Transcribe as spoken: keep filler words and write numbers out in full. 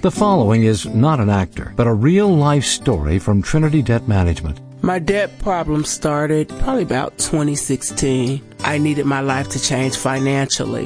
The following is not an actor, but a real-life story from Trinity Debt Management. My debt problem started probably about twenty sixteen. I needed my life to change financially.